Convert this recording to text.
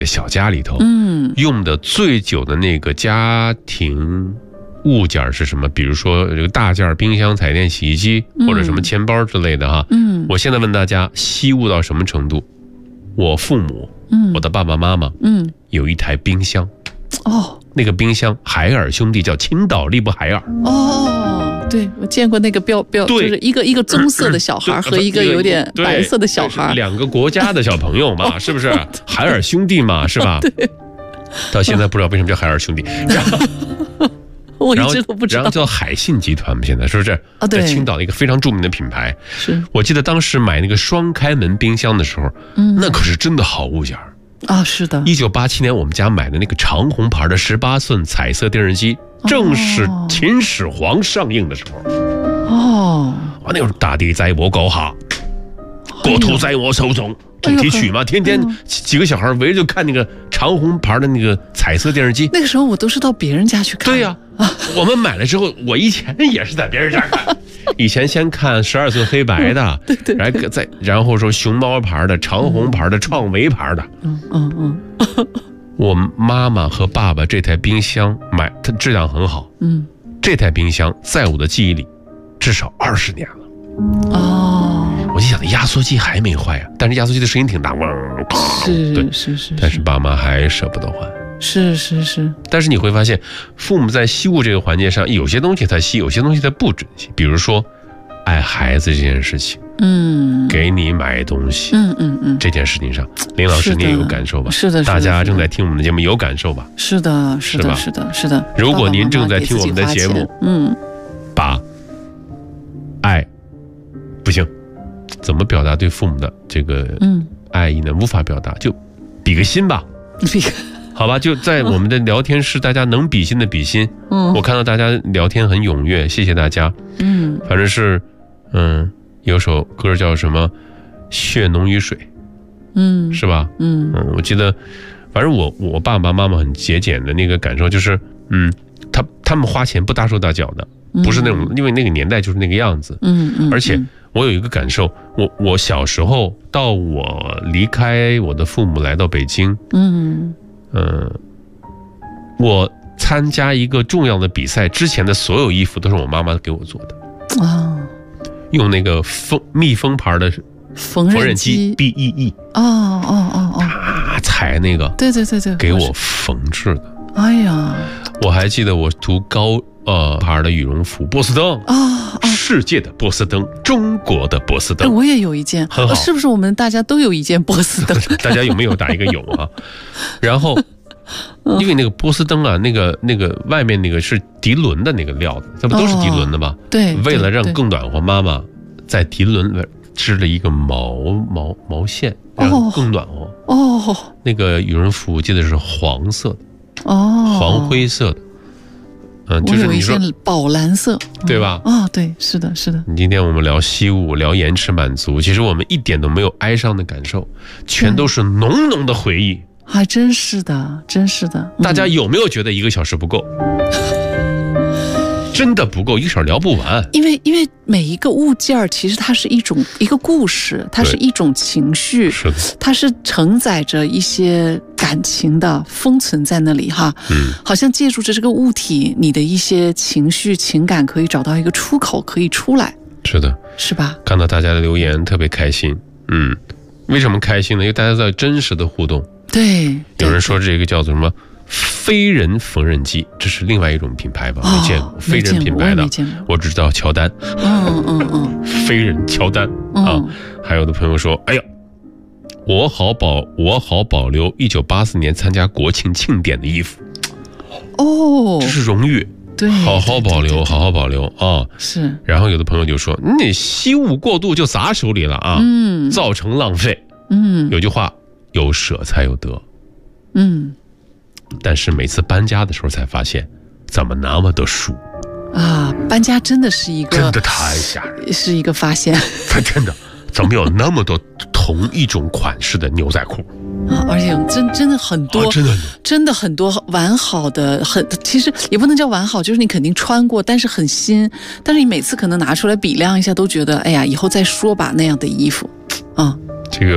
小家里头，用的最久的那个家庭物件是什么？比如说这个大件冰箱、彩电、洗衣机，或者什么钱包之类的哈。我现在问大家，惜物到什么程度？我父母，我的爸爸妈妈，有一台冰箱。那个冰箱海尔兄弟叫青岛利布海尔。 对，我见过那个标，就是一个棕色的小孩和一个有点白色的小孩， 两个国家的小朋友嘛，是不是？海尔兄弟嘛，是吧？ 对。 到现在不知道为什么叫海尔兄弟， 我一直都不知道。 然后叫海信集团嘛，现在是不是？ 对， 在青岛的一个非常著名的品牌。 是我记得当时买那个双开门冰箱的时候，那可是真的好物件是的。 1987年我们家买的那个长虹牌的18寸彩色电视机，正是秦始皇上映的时候。那种大地在我脚下，国土在我手中。主题曲嘛，天天几个小孩围着看那个长虹牌的那个彩色电视机。 那个时候我都是到别人家去看。 对呀，我们买了之后，我以前也是在别人家看。以前先看12寸黑白的， 对， 然后说熊猫牌的、长虹牌的、创维牌的。我妈妈和爸爸这台冰箱它质量很好。这台冰箱在我的记忆里至少20年了。我就想着压缩机还没坏但是压缩机的声音挺大， 是， 但是爸妈还舍不得换。 是。 但是你会发现，父母在惜物这个环节上，有些东西他惜，有些东西他不珍惜。比如说，爱孩子这件事情，给你买东西，这件事情上，林老师你也有感受吧？ 是的， 大家正在听我们的节目有感受吧？ 是的。 如果您正在听我们的节目，把爱不行。怎么表达对父母的这个爱意呢？无法表达，就比个心吧。好吧，就在我们的聊天室，大家能比心的比心。我看到大家聊天很踊跃，谢谢大家。反正是有首歌叫什么血浓于水，是吧？我记得反正我爸爸妈妈很节俭的那个感受就是他们花钱不大手大脚的，不是那种，因为那个年代就是那个样子。而且我有一个感受，我小时候到我离开我的父母来到北京，我参加一个重要的比赛之前的所有衣服都是我妈妈给我做的用那个密封牌的缝纫机 BEE 他裁那个对给我缝制的。 哎呀， 我还记得我涂高牌的羽绒服，波司登世界的波司登，中国的波司登。 我也有一件， 很好， 是不是我们大家都有一件波司登？ 大家有没有打一个有啊？然后因为那个波司登那个外面那个是涤纶的那个料子，这不都是涤纶的吗？ 对， 为了让更暖和，妈妈在涤纶织了一个毛线，让更暖和。那个羽绒服我记得是黄色的。黄灰色的，就是你说我有一些宝蓝色， 对吧？ 对，是的。 今天我们聊惜物，聊延迟满足，其实我们一点都没有哀伤的感受，全都是浓浓的回忆。 还真是的。 大家有没有觉得1个小时不够？真的不够，1个小时聊不完。 因为每一个物件其实它是一个故事，它是一种情绪， 是的， 它是承载着一些感情的封存在那里哈。好像借助着这个物体，你的一些情绪情感可以找到一个出口，可以出来。 是的， 是吧？ 看到大家的留言特别开心。为什么开心呢？因为大家在真实的互动。 对， 有人说这个叫做什么飞人缝纫机，这是另外一种品牌吧？没见过飞人品牌的，我只知道乔丹。飞人乔丹还有的朋友说，哎呀，我好保留1984年参加国庆庆典的衣服。这是荣誉。对，好好保留啊！ 是。 然后有的朋友就说，你惜物过度就砸手里了造成浪费。有句话，有舍才有得。但是每次搬家的时候才发现，怎么那么多书搬家真的是一个， 真的太吓人， 是一个发现。 真的，怎么有那么多同一种款式的牛仔裤而且真的很多，真的很多完好的，其实也不能叫完好，就是你肯定穿过，但是很新，但是你每次可能拿出来比量一下，都觉得哎呀，以后再说吧那样的衣服